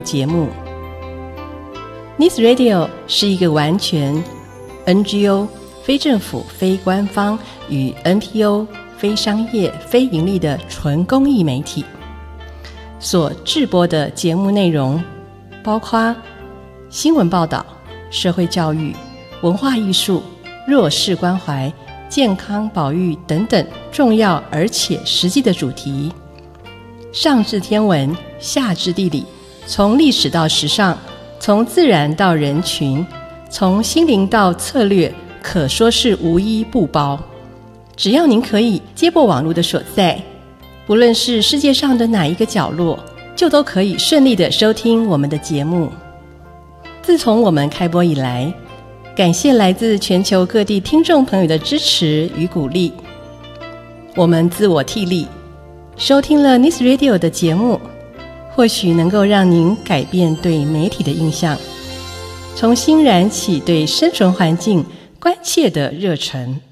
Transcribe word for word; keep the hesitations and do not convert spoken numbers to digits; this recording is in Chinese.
节目。 Nice Radio 是一个完全 N G O 非政府非官方与 N P O 非商业非盈利的纯公益媒体，所制播的节目内容包括新闻报道、社会教育、文化艺术、弱势关怀、健康保育等等重要而且实际的主题，上至天文，下至地理，从历史到时尚，从自然到人群，从心灵到策略，可说是无一不包。只要您可以接驳网络的所在，不论是世界上的哪一个角落，就都可以顺利地收听我们的节目。自从我们开播以来，感谢来自全球各地听众朋友的支持与鼓励。我们自我替力，收听了 Nice Radio 的节目，或许能够让您改变对媒体的印象，重新燃起对生存环境关切的热忱。